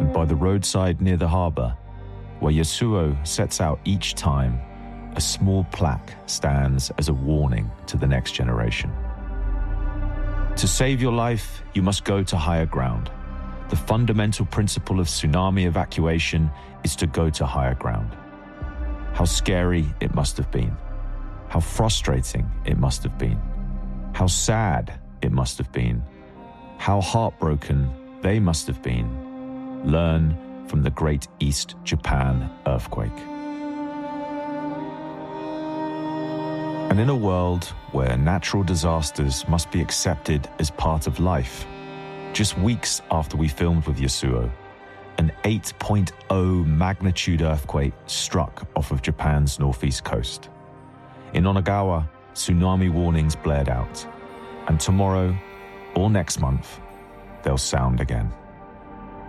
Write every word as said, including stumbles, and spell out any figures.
and by the roadside near the harbor, where Yasuo sets out each time, a small plaque stands as a warning to the next generation. To save your life, you must go to higher ground. The fundamental principle of tsunami evacuation is to go to higher ground. How scary it must have been. How frustrating it must have been. How sad it must have been. How heartbroken they must have been. Learn from the Great East Japan earthquake. And in a world where natural disasters must be accepted as part of life, just weeks after we filmed with Yasuo, an eight point oh magnitude earthquake struck off of Japan's northeast coast. In Onagawa, tsunami warnings blared out, and tomorrow, or next month, they'll sound again.